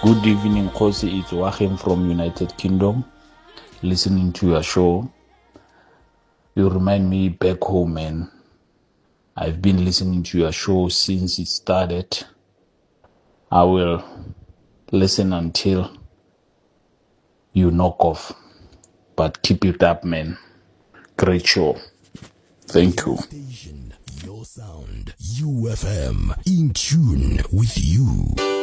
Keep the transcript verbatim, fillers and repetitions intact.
Good evening, Khosi. It's Wahim from United Kingdom, listening to your show. You remind me back home, man. I've been listening to your show since it started. I will listen until you knock off. But keep it up, man. Great show. Thank you. Station, your sound, U F M, in tune with you.